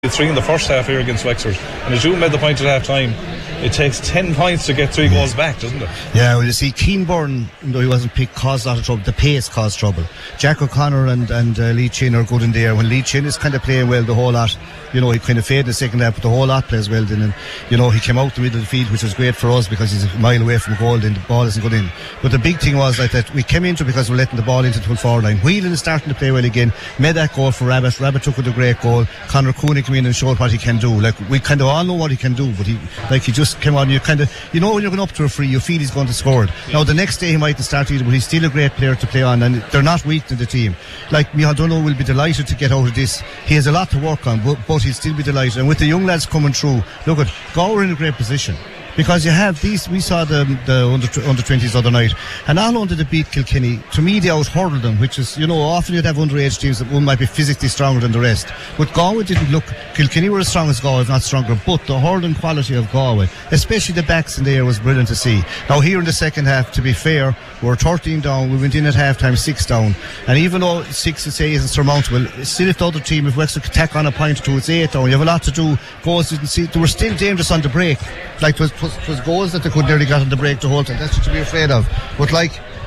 3 in the first half here against Wexford, and as you made the point at half time, it takes 10 points to get 3 goals back, doesn't it? Yeah, well, you see, Keenborn, though he wasn't picked, caused a lot of trouble. The pace caused trouble. Jack O'Connor and Lee Chin are good in there. When Lee Chin is kind of playing well the whole lot, he kind of faded in the second half, but the whole lot plays well then. And, he came out the middle of the field, which was great for us because he's a mile away from goal, then the ball isn't good in. But the big thing was that we came into because we're letting the ball into the full forward line. Whelan is starting to play well again. Made that goal for Rabbit. Rabbit took it a great goal. Conor Cooney came in and showed what he can do. We kind of all know what he can do, but he just came on. You kind of, when you're going up to a free, you feel he's going to score it. Yeah. Now the next day he mightn't start either, but he's still a great player to play on, and they're not weak in the team. Micheál Donoghue will be delighted to get out of this. He has a lot to work on, but he'll still be delighted. And with the young lads coming through, look at Galway in a great position. Because you have these, we saw the under 20s the other night, and all under the beat Kilkenny. To me, they out hurdled them, which is, often you'd have underage teams that one might be physically stronger than the rest. But Galway didn't look. Kilkenny were as strong as Galway, if not stronger. But the hurling quality of Galway, especially the backs in the air, was brilliant to see. Now here in the second half, to be fair, we're 13 down. We went in at half time 6 down, and even though 6 to say isn't surmountable, still if the other team, if Wexford could tack on a point or two, it's 8 down. You have a lot to do. Goals didn't see. They were still dangerous on the break. It was goals that they could nearly get on the break the whole time. That's what to be afraid of. But they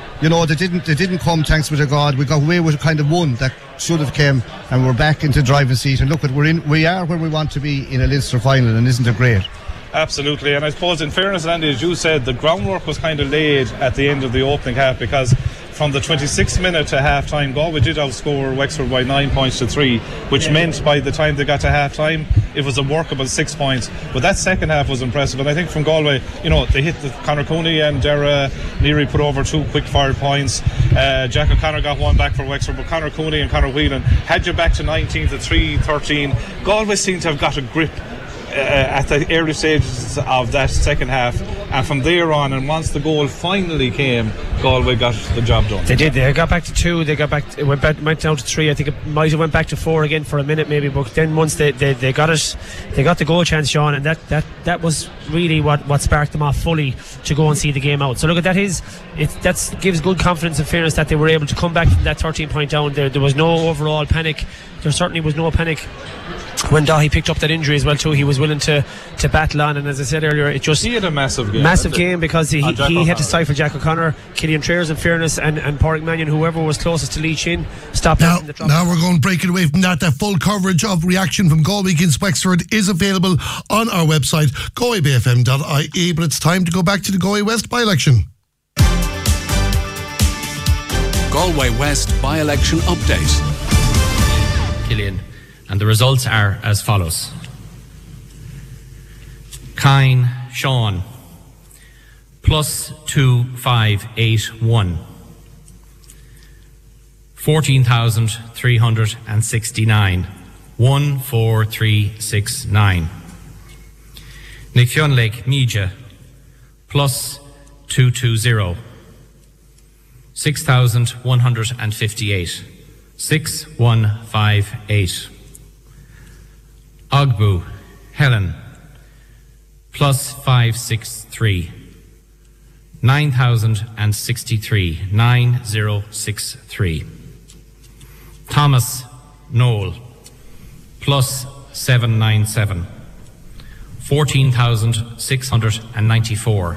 didn't come, thanks be to God. We got away with kind of one that should have came, and we're back into driving seat. And look, we are where we want to be in a Leinster final, and isn't it great? Absolutely, and I suppose in fairness, Andy, as you said, the groundwork was kind of laid at the end of the opening half, because from the 26th minute to half time, Galway did outscore Wexford by 9 points to 3, which meant by the time they got to half time it was a workable 6 points. But that second half was impressive, and I think from Galway, they hit Conor Cooney and Dara Leary put over 2 quick fired points. Jack O'Connor got one back for Wexford, but Conor Cooney and Conor Whelan had you back to 19 to 3, 13. Galway seemed to have got a grip at the early stages of that second half, and from there on, and once the goal finally came, Galway got the job done. They did. They got back to 2. They got back. It went down to 3. I think it might have went back to 4 again for a minute, maybe. But then once they got it, they got the goal chance, Sean, and that was really what sparked them off fully to go and see the game out. So look at that. That gives good confidence and fairness that they were able to come back from that 13 point down. There was no overall panic. There certainly was no panic when Dahi picked up that injury as well too. He was willing to battle on, and as I said earlier, he had a massive game because he had to stifle Jack O'Connor, Killian Trayers in fairness, and Pádraig Mannion, whoever was closest to Lee Chin, stopped now, in the drop. Now we're going to break it away from that. That full coverage of reaction from Galway against Wexford is available on our website, galwaybfm.ie. But it's time to go back to the Galway West by-election. Galway West by-election update. Killian, and the results are as follows. Kine Sean +2581, 14,369, 14369. Nick Fionlake Media +220, 6,158, 6158. Ogbu Helen +563, 9,063, 9063. Thomas Noel +797, 14,694,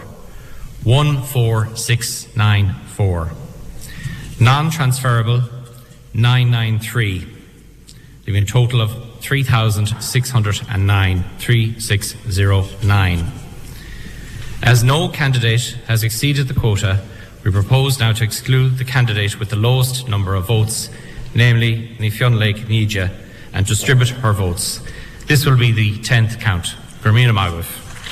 14694. Non-transferable 993, leaving a total of 3,609, 3609. As no candidate has exceeded the quota, we propose now to exclude the candidate with the lowest number of votes, namely Fionlake Media, and distribute her votes. This will be the 10th count. Gurmina Magwif.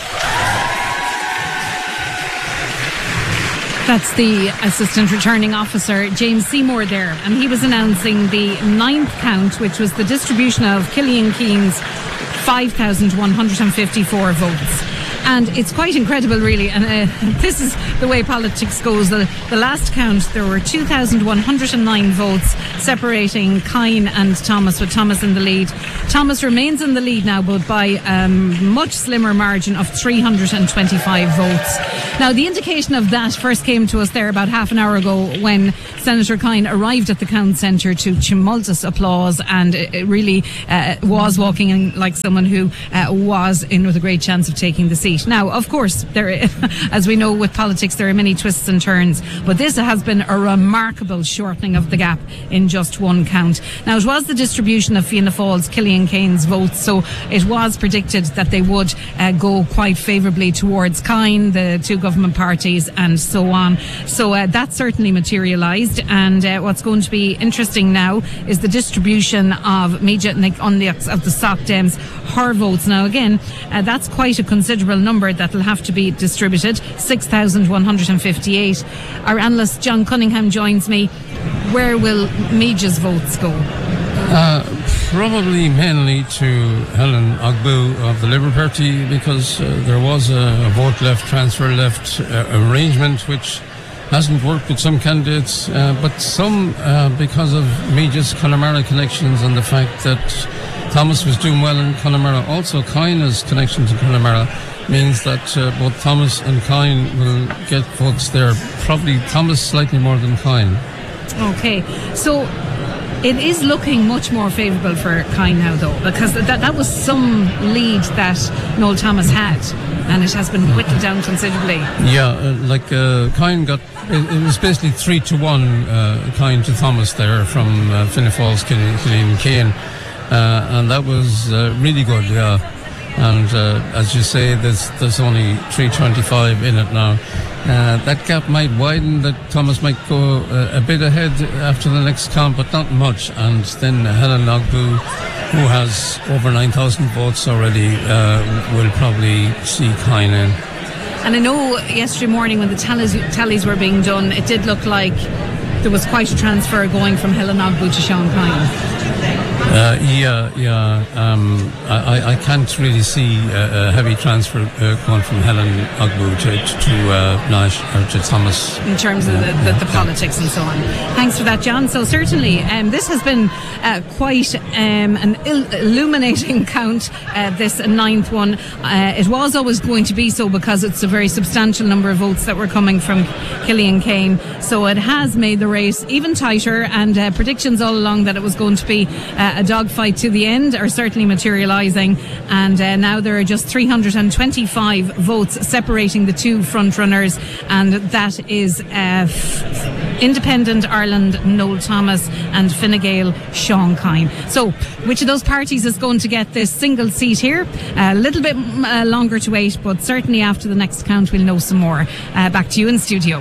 That's the Assistant Returning Officer, James Seymour there, and he was announcing the 9th count, which was the distribution of Killian Keen's 5,154 votes. And it's quite incredible, really, and this is the way politics goes. The last count, there were 2,109 votes separating Kine and Thomas, with Thomas in the lead. Thomas remains in the lead now, but by a much slimmer margin of 325 votes. Now, the indication of that first came to us there about half an hour ago when Senator Kine arrived at the count centre to tumultuous applause, and it really was walking in like someone who was in with a great chance of taking the seat. Now, of course, as we know with politics, there are many twists and turns, but this has been a remarkable shortening of the gap in just one count. Now, it was the distribution of Fianna Fáil's Killian Kane's votes, so it was predicted that they would go quite favourably towards Kine, the two government parties, and so on. So that certainly materialised, and what's going to be interesting now is the distribution of Meja of the Soc Dems, her votes. Now, again, that's quite a considerable number that will have to be distributed, 6,158. Our analyst John Cunningham joins me. Where will Meja's votes go? Probably mainly to Helen Ogbu of the Liberal Party, because there was a vote left, transfer left arrangement which hasn't worked with some candidates, but some because of Meja's Connemara connections and the fact that Thomas was doing well in Connemara. Also, Kine's connection to Connemara means that both Thomas and Kine will get votes there. Probably Thomas slightly more than Kine. Okay, so it is looking much more favourable for Kine now, though, because that was some lead that Noel Thomas had, and it has been whittled down considerably. Yeah, Kine got, it was basically 3-1 Kine to Thomas there from Fianna Fáil's Killian Kane, and that was really good, yeah. And as you say, there's only 325 in it now. That gap might widen, that Thomas might go a bit ahead after the next count, but not much. And then Helen Ogbu, who has over 9,000 votes already, will probably see Kine in. And I know yesterday morning when the tallies were being done, it did look like there was quite a transfer going from Helen Ogbu to Sean Kine. I can't really see a heavy transfer going from Helen Ogbu to Nash or to Thomas. In terms of the politics and so on. Thanks for that, John. So certainly this has been quite an illuminating count, this ninth one. It was always going to be so because it's a very substantial number of votes that were coming from Killian Kane. So it has made the race even tighter, and predictions all along that it was going to be a dogfight to the end are certainly materialising, and now there are just 325 votes separating the two front runners, and that is Independent Ireland Noel Thomas and Fine Gael Sean Kine. So which of those parties is going to get this single seat here? A little bit longer to wait, but certainly after the next count we'll know some more. Back to you in studio.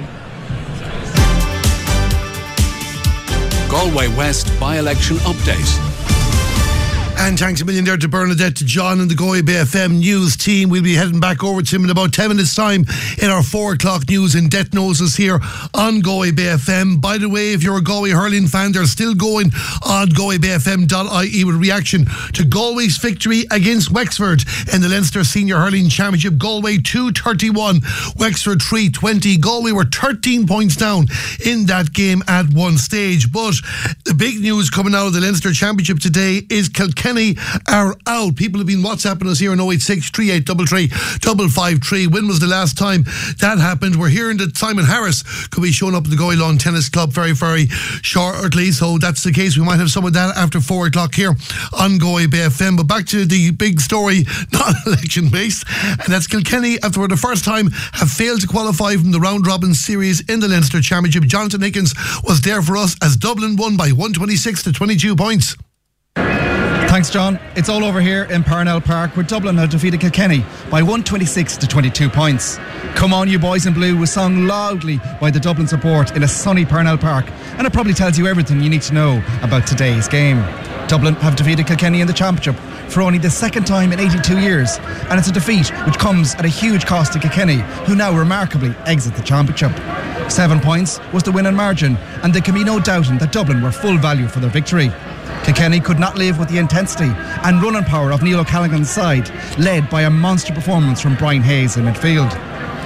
Galway West by-election update. And thanks a million there to Bernadette, to John and the Galway Bay FM news team. We'll be heading back over to him in about 10 minutes time in our 4 o'clock news, and Det knows us here on Galway Bay FM. By the way, if you're a Galway hurling fan, they're still going on galwaybayfm.ie with reaction to Galway's victory against Wexford in the Leinster Senior Hurling Championship. Galway 231, Wexford 320. Galway were 13 points down in that game at one stage. But the big news coming out of the Leinster Championship today is Kilkenny are out. People have been WhatsApping us here on 086 3833 553. When was the last time that happened? We're hearing that Simon Harris could be showing up at the Galway Lawn Tennis Club very, very shortly. So that's the case. We might have some of that after 4 o'clock here on Galway Bay FM. But back to the big story, not election based, and that's Kilkenny, after for the first time, have failed to qualify from the round robin series in the Leinster Championship. Jonathan Higgins was there for us as Dublin won by 126 to 22 points. Thanks, John. It's all over here in Parnell Park, where Dublin have defeated Kilkenny by 126 to 22 points. Come On You Boys in Blue was sung loudly by the Dublin support in a sunny Parnell Park, and it probably tells you everything you need to know about today's game. Dublin have defeated Kilkenny in the Championship for only the second time in 82 years, and it's a defeat which comes at a huge cost to Kilkenny, who now remarkably exit the Championship. 7 points was the winning margin, and there can be no doubting that Dublin were full value for their victory. Kilkenny could not live with the intensity and running power of Neil O'Callaghan's side, led by a monster performance from Brian Hayes in midfield.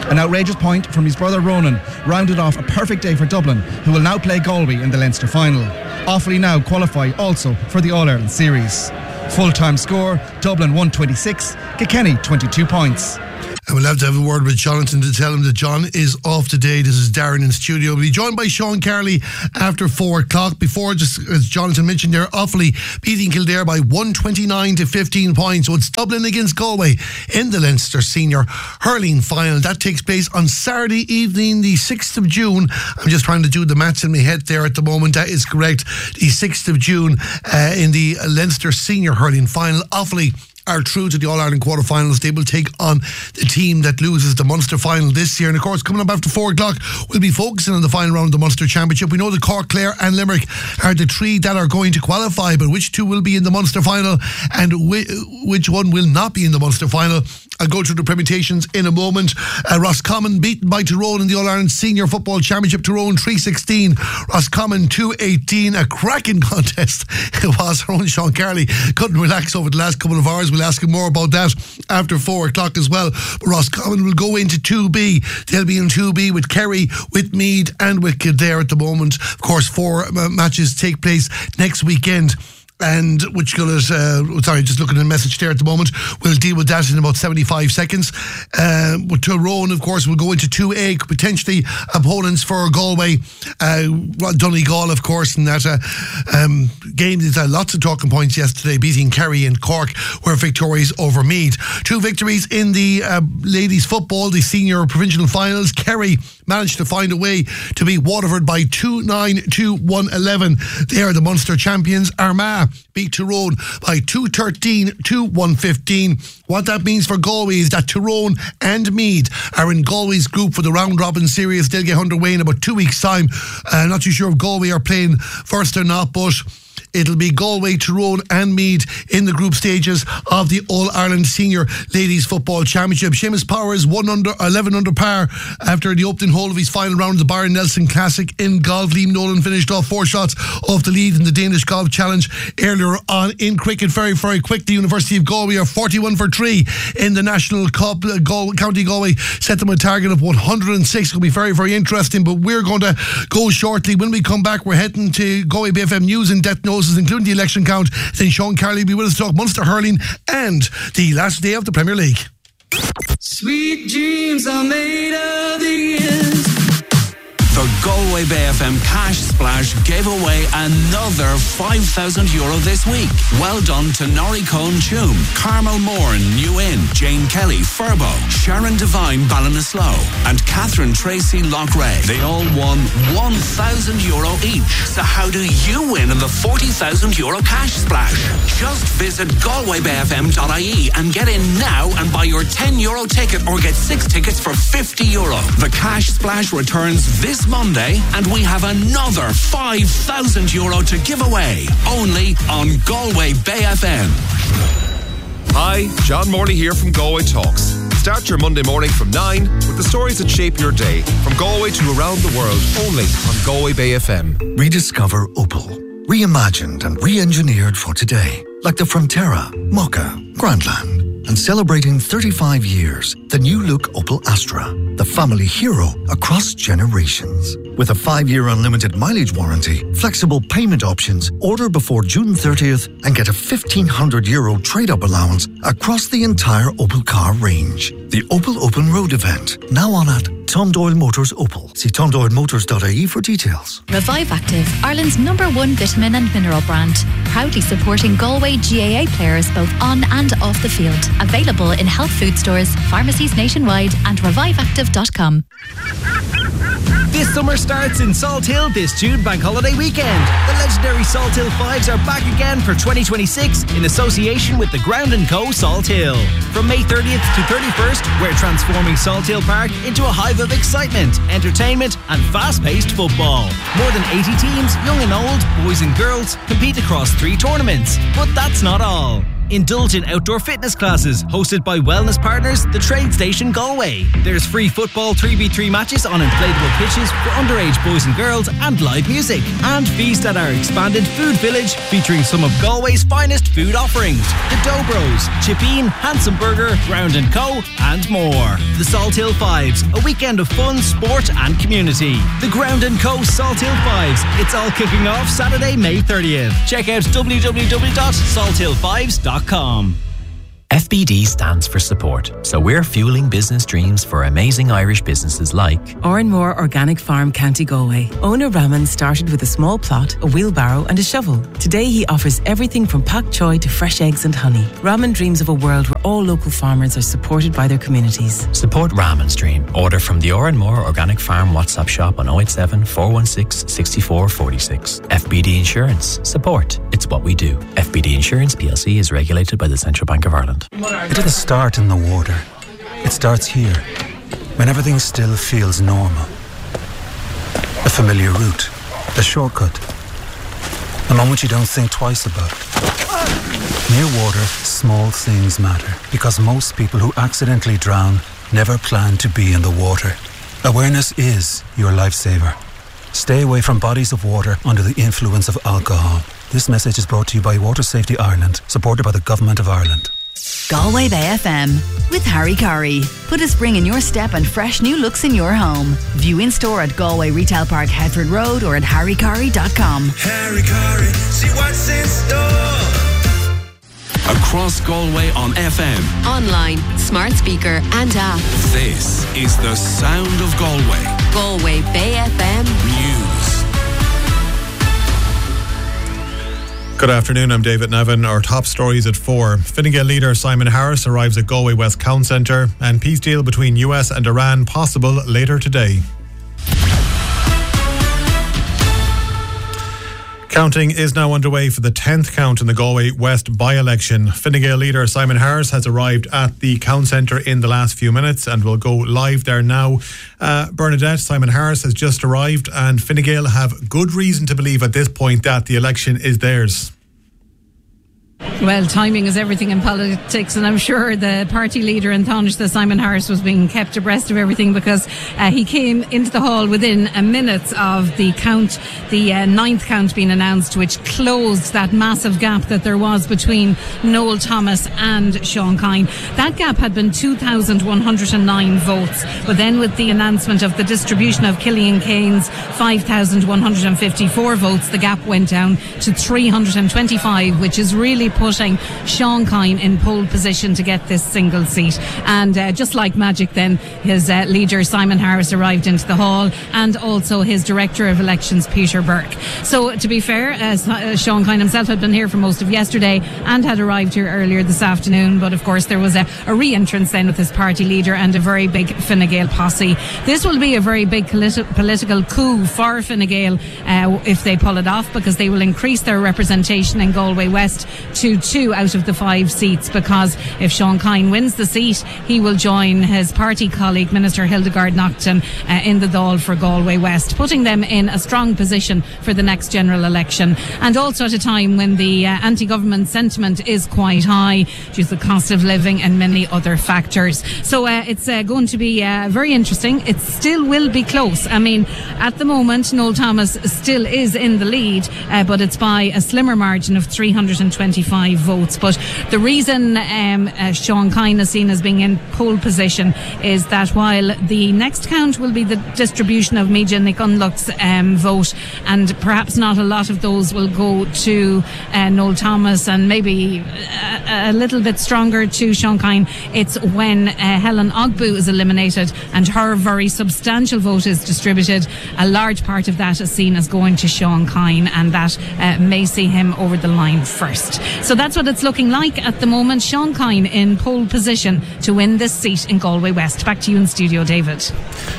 An outrageous point from his brother Ronan rounded off a perfect day for Dublin, who will now play Galway in the Leinster final. Offaly now qualify also for the All-Ireland Series. Full-time score, Dublin 126, Kilkenny 22 points. And we'll have to have a word with Jonathan to tell him that John is off today. This is Darren in studio. We'll be joined by Sean Carley after 4 o'clock. Before, just as Jonathan mentioned there, Offaly beating Kildare by 129 to 15 points. So it's Dublin against Galway in the Leinster Senior Hurling Final. That takes place on Saturday evening, the 6th of June. I'm just trying to do the maths in my head there at the moment. That is correct. The 6th of June in the Leinster Senior Hurling Final. Offaly are through to the All-Ireland quarterfinals. They will take on the team that loses the Munster final this year. And of course, coming up after 4 o'clock, we'll be focusing on the final round of the Munster Championship. We know that Cork, Clare and Limerick are the 3 that are going to qualify, but which 2 will be in the Munster final and which one will not be in the Munster final? I'll go through the permutations in a moment. Roscommon beaten by Tyrone in the All-Ireland Senior Football Championship. Tyrone 3-16, Roscommon 2-18. A cracking contest it was. Our own Sean Carley couldn't relax over the last couple of hours. We'll ask him more about that after 4 o'clock as well. But Roscommon will go into 2B. They'll be in 2B with Kerry, with Meath and with Kildare at the moment. Of course, 4 matches take place next weekend. And which colours, just looking at a message there at the moment. We'll deal with that in about 75 seconds. With Tyrone, of course, we'll go into 2A, potentially opponents for Galway, Donegal, of course, in that game. There's lots of talking points yesterday, beating Kerry and Cork, were victorious over Meath. 2 victories in the ladies' football, the senior provincial finals. Kerry managed to find a way to beat Waterford by 2-9 to 1-11. They are the Munster champions. Armagh beat Tyrone by 2-13 to 1-15. What that means for Galway is that Tyrone and Meath are in Galway's group for the round-robin series. They'll get underway in about 2 weeks' time. I'm not too sure if Galway are playing first or not, but it'll be Galway, Tyrone and Meath in the group stages of the All-Ireland Senior Ladies Football Championship. Seamus Powers 11 under par after the opening hole of his final round of the Byron Nelson Classic in golf. Liam Nolan finished off 4 shots off the lead in the Danish Golf Challenge earlier on. In cricket, very, very quick, the University of Galway are 41 for 3 in the National Cup. County Galway set them a target of 106. It'll be very, very interesting, but we're going to go shortly. When we come back, we're heading to Galway BFM News and Death Notes, including the election count. Then Sean Carley will be with us to talk Munster hurling and the last day of the Premier League. Sweet dreams are made of these. The Galway Bay FM Cash Splash gave away another €5,000 this week. Well done to Norrie Cohn Toome, Carmel Moore, New Inn, Jane Kelly, Furbo, Sharon Devine, Ballinasloe, and Catherine Tracy Lochray. They all won €1,000 each. So how do you win in the €40,000 Cash Splash? Just visit galwaybayfm.ie and get in now and buy your €10 ticket or get 6 tickets for €50. The Cash Splash returns this Monday, and we have another €5,000 to give away, only on Galway Bay FM. Hi, John Morley here from Galway Talks. Start your Monday morning from 9 with the stories that shape your day, from Galway to around the world, only on Galway Bay FM. Rediscover Opel. Reimagined and re-engineered for today. Like the Frontera, Mocha, Grandland. And celebrating 35 years, the new look Opel Astra, the family hero across generations. With a 5-year unlimited mileage warranty, flexible payment options, order before June 30th and get a €1,500 trade-up allowance across the entire Opel car range. The Opel Open Road event, now on at Tom Doyle Motors Opel. See tomdoylemotors.ie for details. Revive Active, Ireland's #1 vitamin and mineral brand. Proudly supporting Galway GAA players both on and off the field. Available in health food stores, pharmacies nationwide and reviveactive.com. This summer starts in Salt Hill this June bank holiday weekend. The legendary Salt Hill Fives are back again for 2026 in association with the Ground & Co Salt Hill. From May 30th to 31st, we're transforming Salt Hill Park into a hive of excitement, entertainment and fast-paced football. More than 80 teams, young and old, boys and girls, compete across 3 tournaments. But that's not all. Indulge in outdoor fitness classes hosted by wellness partners, the Trade Station Galway. There's free football 3v3 matches on inflatable pitches for underage boys and girls and live music. And feast at our expanded food village featuring some of Galway's finest food offerings. The Dough Bros, Chippeen, Handsome Burger, Ground & Co. and more. The Salt Hill Fives, a weekend of fun, sport and community. The Ground & Co. Salt Hill Fives. It's all kicking off Saturday, May 30th. Check out www.salthillfives.com. FBD stands for support, so we're fueling business dreams for amazing Irish businesses like Oranmore Organic Farm, County Galway. Owner Raman started with a small plot, a wheelbarrow and a shovel. Today he offers everything from pak choy to fresh eggs and honey. Raman dreams of a world where all local farmers are supported by their communities. Support Raman's dream. Order from the Oranmore Organic Farm WhatsApp shop on 087 416 6446. FBD Insurance. Support. It's what we do. FBD Insurance PLC is regulated by the Central Bank of Ireland. It doesn't start in the water. It starts here, when everything still feels normal. A familiar route, a shortcut, a moment you don't think twice about. Near water, small things matter, because most people who accidentally drown never plan to be in the water. Awareness is your lifesaver. Stay away from bodies of water under the influence of alcohol. This message is brought to you by Water Safety Ireland, supported by the Government of Ireland. Galway Bay FM with Harry Curry. Put a spring in your step and fresh new looks in your home. View in store at Galway Retail Park, Headford Road, or at harrycurry.com. Harry Curry, see what's in store. Across Galway on FM, online, smart speaker and app. This is the sound of Galway. Galway Bay FM News. Good afternoon, I'm David Nevin. Our top stories at 4. Fine Gael leader Simon Harris arrives at Galway West Count Centre, and peace deal between US and Iran possible later today. Counting is now underway for the 10th count in the Galway West by-election. Fine Gael leader Simon Harris has arrived at the count centre in the last few minutes and will go live there now. Bernadette, Simon Harris has just arrived, and Fine Gael have good reason to believe at this point that the election is theirs. Well, timing is everything in politics, and I'm sure the party leader in Taoiseach, Simon Harris, was being kept abreast of everything, because he came into the hall within a minute of the count, the 9th count being announced, which closed that massive gap that there was between Noel Thomas and Sean Kine. That gap had been 2,109 votes, but then with the announcement of the distribution of Killian Kane's 5,154 votes, the gap went down to 325, which is really putting Sean Kine in pole position to get this single seat. And just like magic then, his leader Simon Harris arrived into the hall, and also his director of elections Peter Burke. So to be fair, Sean Kine himself had been here for most of yesterday and had arrived here earlier this afternoon, but of course there was a re-entrance then with his party leader and a very big Fine Gael posse. This will be a very big political coup for Fine Gael if they pull it off, because they will increase their representation in Galway West to 2 out of the 5 seats, because if Sean Kine wins the seat, he will join his party colleague Minister Hildegard Naughton in the Dáil for Galway West, putting them in a strong position for the next general election, and also at a time when the anti-government sentiment is quite high due to the cost of living and many other factors. So it's going to be very interesting. It still will be close. I mean, at the moment Noel Thomas still is in the lead, but it's by a slimmer margin of 325 votes. But the reason Sean Kine is seen as being in pole position is that while the next count will be the distribution of Meja Niconluck's vote, and perhaps not a lot of those will go to Noel Thomas, and maybe a little bit stronger to Sean Kine, it's when Helen Ogbu is eliminated and her very substantial vote is distributed. A large part of that is seen as going to Sean Kine, and that may see him over the line first. So that's what it's looking like at the moment. Sean Kine in pole position to win this seat in Galway West. Back to you in studio, David.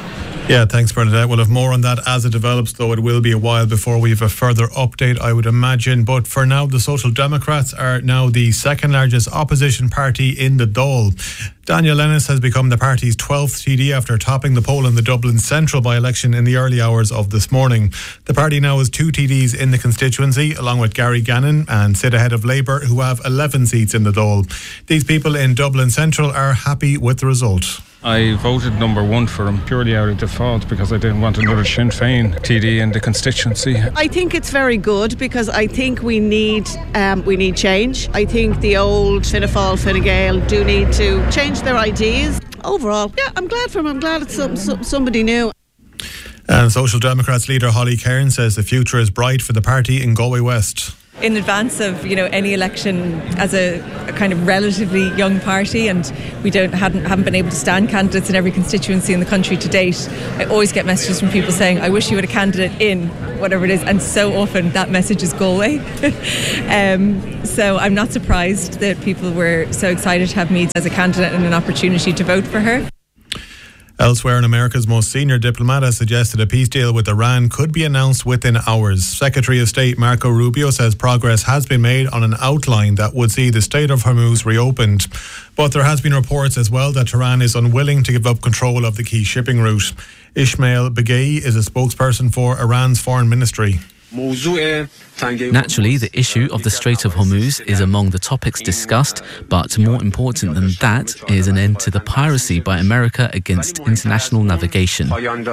Yeah, thanks, Bernadette. We'll have more on that as it develops, though it will be a while before we have a further update, I would imagine. But for now, the Social Democrats are now the second largest opposition party in the Dáil. Daniel Lennis has become the party's 12th TD after topping the poll in the Dublin Central by-election in the early hours of this morning. The party now has 2 TDs in the constituency, along with Gary Gannon, and sit ahead of Labour, who have 11 seats in the Dáil. These people in Dublin Central are happy with the result. I voted number 1 for him purely out of default because I didn't want another Sinn Féin TD in the constituency. I think it's very good because I think we need change. I think the old Fianna Fáil, Fine Gael do need to change their ideas. Overall, yeah, I'm glad for him. I'm glad it's somebody new. And Social Democrats leader Holly Cairns says the future is bright for the party in Galway West. In advance of any election, as a kind of relatively young party, and we haven't been able to stand candidates in every constituency in the country to date, I always get messages from people saying, I wish you had a candidate in whatever it is, and so often that message is Galway. So I'm not surprised that people were so excited to have me as a candidate and an opportunity to vote for her. Elsewhere in America's most senior diplomat has suggested a peace deal with Iran could be announced within hours. Secretary of State Marco Rubio says progress has been made on an outline that would see the Strait of Hormuz reopened. But there has been reports as well that Tehran is unwilling to give up control of the key shipping route. Ismail Baghei is a spokesperson for Iran's foreign ministry. Naturally, the issue of the Strait of Hormuz is among the topics discussed, but more important than that is an end to the piracy by America against international navigation.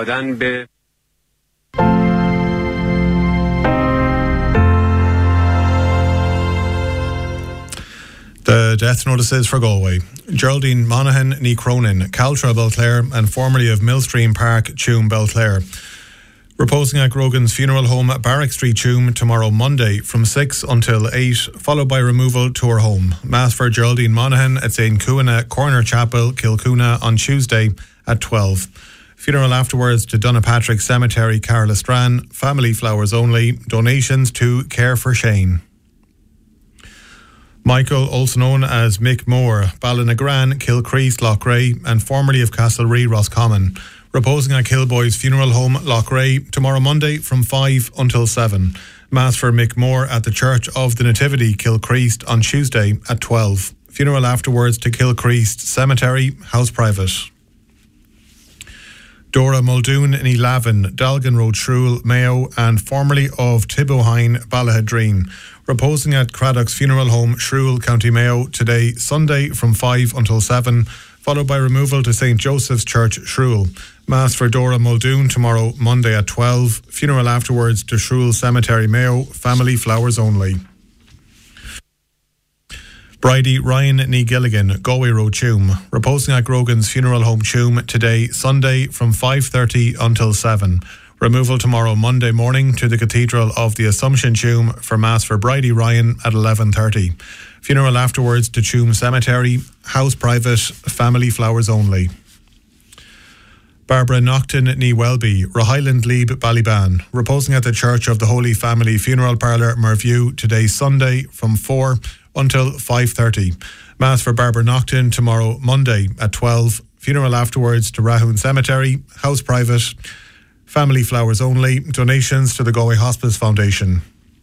The death notices for Galway. Geraldine Monaghan ní Cronin, Caltra Belclare, and formerly of Millstream Park, Tuam Belclare. Reposing at Grogan's funeral home at Barrack Street, Tuam, tomorrow Monday from 6 until 8, followed by removal to her home. Mass for Geraldine Monaghan at St. Cuana Corner Chapel, Kilcoona on Tuesday at 12. Funeral afterwards to Donapatrick Cemetery, Carlistran. Family flowers only. Donations to Care for Shane. Michael, also known as Mick Moore, Ballynagran, Kilcrease, Loughrea, and formerly of Castlerea, Roscommon. Reposing at Kilboy's funeral home, Loughrea, tomorrow Monday from 5 until 7. Mass for Mick Moore at the Church of the Nativity, Kilcrease, on Tuesday at 12. Funeral afterwards to Kilcrease Cemetery, house private. Dora Muldoon in Elavin, Dalgan Road, Shrule, Mayo, and formerly of Tibbohine, Ballahadreen. Reposing at Craddock's funeral home, Shrule, County Mayo, today, Sunday, from 5 until 7, followed by removal to St. Joseph's Church, Shrule. Mass for Dora Muldoon tomorrow, Monday at 12. Funeral afterwards to Shrule Cemetery, Mayo. Family flowers only. Bridie Ryan ní Gilligan, Galway Road, Tuam. Reposing at Grogan's funeral home, Tuam, today, Sunday, from 5:30 until 7. Removal tomorrow, Monday morning, to the Cathedral of the Assumption, Tuam, for Mass for Bridie Ryan at 11:30. Funeral afterwards to Tuam Cemetery, house private, family flowers only. Barbara Naughton ní Welby, Rohighland Leib, Ballyban. Reposing at the Church of the Holy Family Funeral Parlour, Merview, today Sunday from 4 until 5:30. Mass for Barbara Naughton tomorrow Monday at 12. Funeral afterwards to Rahoon Cemetery, house private, family flowers only. Donations to the Galway Hospice Foundation.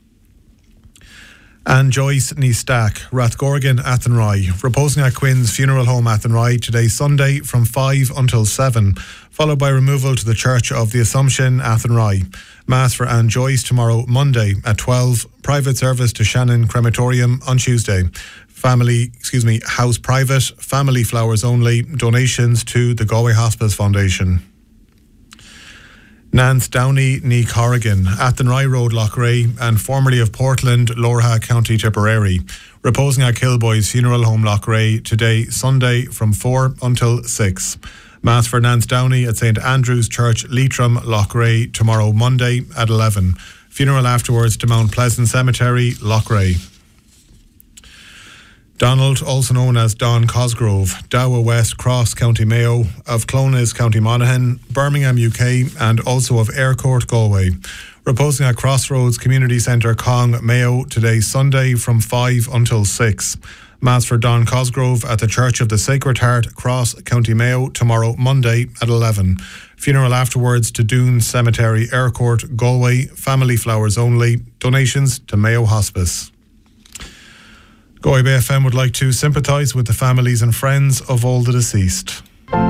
And Joyce ní Stack, Rathgorgan, Athenry. Reposing at Quinn's funeral home, Athenry, today Sunday from 5 until 7, followed by removal to the Church of the Assumption, Athenry. Mass for Anne Joyce tomorrow Monday at 12. Private service to Shannon Crematorium on Tuesday. House private, family flowers only. Donations to the Galway Hospice Foundation. Nance Downey ní Corrigan, Athenry Road, Loughrea, and formerly of Portland, Lorha, County Tipperary. Reposing at Kilboy's funeral home, Loughrea, today, Sunday, from 4 until 6. Mass for Nance Downey at St. Andrew's Church, Leitrim, Loughrea, tomorrow, Monday, at 11. Funeral afterwards to Mount Pleasant Cemetery, Loughrea. Donald, also known as Don Cosgrove, Dowa West Cross, County Mayo, of Clones, County Monaghan, Birmingham, UK, and also of Aircourt, Galway. Reposing at Crossroads Community Centre, Cong, Mayo, today Sunday from 5 until 6. Mass for Don Cosgrove at the Church of the Sacred Heart, Cross, County Mayo, tomorrow, Monday at 11. Funeral afterwards to Doon Cemetery, Aircourt, Galway. Family flowers only. Donations to Mayo Hospice. Galway Bay FM would like to sympathise with the families and friends of all the deceased.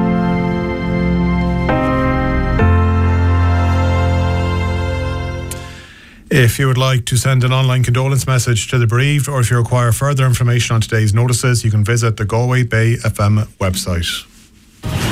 If you would like to send an online condolence message to the bereaved, or if you require further information on today's notices, you can visit the Galway Bay FM website.